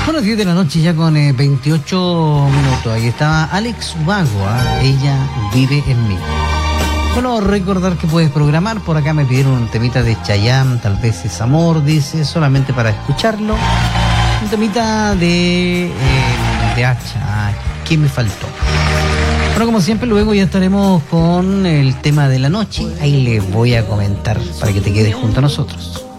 Bueno, 10 de la noche ya con 28 minutos. Ahí estaba Alex Ubago, Ella vive en mí. Bueno, recordar que puedes programar. Por acá me pidieron un temita de Chayanne, tal vez es amor, dice, solamente para escucharlo. Un temita de Hacha, ¿qué me faltó? Bueno, como siempre, luego ya estaremos con el tema de la noche. Ahí les voy a comentar para que te quedes junto a nosotros.